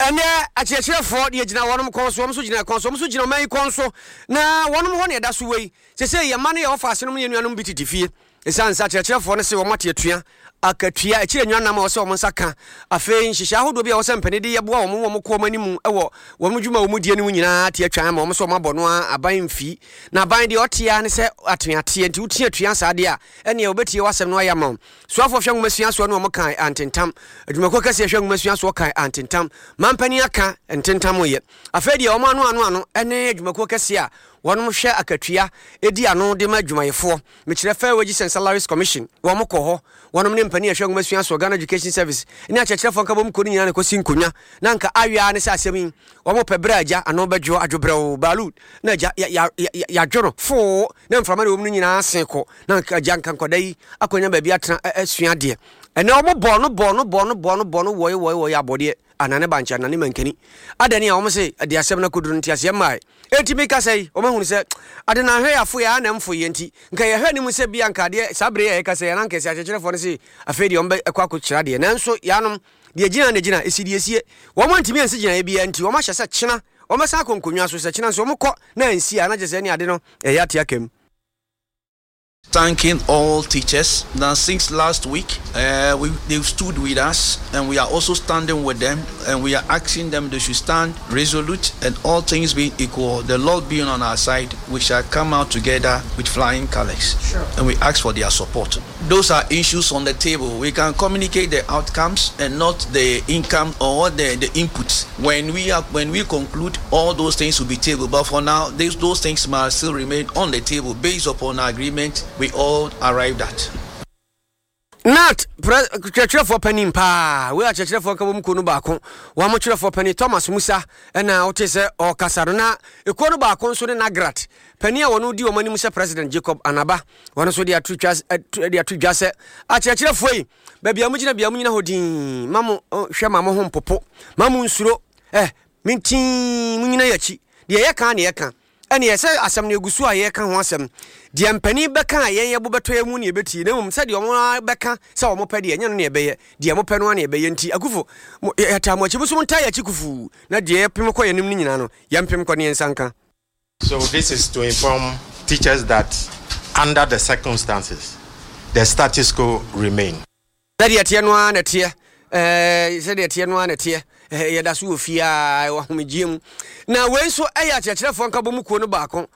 ene akyerɛkyerɛfoɔ de gyina wɔnom kɔnso wɔm so gyina kɔnso wɔm so gyina ɔman kɔnso na wɔnom hɔ ne ɛda so wei sɛ yɛ ma ne yɛ ɔfa asenom ne nuanom bi titifie ɛsan sa akyerɛkyerɛfoɔ no se wɔm ateatua akatua ɛkyerɛ nwanam a wɔsɛ wɔm nsa ka afei nhyehyɛ ahodoɔ bi a wɔsɛ mpani de yɛboa wɔm kɔ ɔman mu ɛwɔ wɔm dwuma wɔm die no mu nyinaa te atwan ma wɔm sɛ wɔm abɔ no aban mfi na aban deɛ ɔtea ne sɛ atoateɛ nti wotia atua saa deɛ a ɛneɛ wobɛtie wasɛm no ayɛ ma wo soafoɔ hwɛ nwoma sua soɔ no wɔm kan antentam adwumakɔ kɛseɛ hwɛ nwoma sua soɔ kan antentam mampani aka ntentam yɛ afei deɛ wɔm ano ɛne adwumakɔ kɛseɛ a wɔnom hwɛ akatua edi ano de ma adwumayɛfoɔ mekyerɛ Fair Wages and Salaries Commission wɔm kɔ hɔ wɔnom ne mpani hwɛ nwoma sua soɔ Ghana Education Service ne akyerɛkyerɛfoɔ nka bom kɔni nyina ne kɔsi nkonya na nka awia ne sɛ asɛm yi wɔm pɛ berɛ agya ano bɛdwo adwobrɛw balu na agya yadwono fo na mframa ne wɔm no nyinaa sen kɔ na nka agya nka nkɔda yi akɔnya baabi atena asua deɛ ɛnɛ wɔm bɔ no wɔyɛ abɔdeɛ anane bancha anane mankani adani a wɔm se de asɛm na koduru nti asɛm mai etimi ka sɛ wɔm hu sɛ ade na hwɛ afo ya na mfo yɛ nti nka yɛ hwɛ ne mu sɛ bia nka de sabre yɛ ka sɛ na nka sɛ akyerɛkyerɛfoɔ no se afei deɛ wɔm bɛ akɔ akɔkyerɛ deɛ nanso yanom deɛ gyina esidiesie wɔm antimi ansi gyina bia nti wɔm ahyɛ sɛ kyena wɔm sa akɔnkonwa so sɛ kyena nso wɔm kɔ na ansi a na gye sɛ ne ade no ɛyɛ atia kam. Thanking all teachers. Now, since last week, they've stood with us, and we are also standing with them, and we are asking them they should stand resolute, and all things being equal, the Lord being on our side, we shall come out together with flying colors. Sure. And we ask for their support. Those are issues on the table. We can communicate the outcomes and not the income or the inputs. When we conclude, all those things will be tabled. But for now, those things must still remain on the table based upon our agreement we all arrived at. Not for penny pa, we are church for Kamukuno Bako, one much for penny Thomas Musa, and now it is or Casarona, a corner back on Nagrat. Penny or do money Musa President Jacob Anaba, one of the two jazz at church of way, baby Amujina Biamina Hodin, Mamu Shama Mohom Popo, Mamun Suro, Minti Munayachi, the Yakan. And yes, asam ne gusu a ye kan ho asem de ampani beka ye bobeto emu ne beti na mum said omo beka se omo pede enya no ne beye de mo pe no ne beye nti akufo yata mo chibusu monta ya chikufu na de pem ko yenim ni nyina no yampem ko ne nsanka. So this is to inform teachers that under the circumstances the status quo remain. That ye no na tie said ye no na tie yɛda so ofia wɔ homegiem na wei so ɛyɛ akyerɛkyerɛfoɔ nka bɔ mu kuo no baako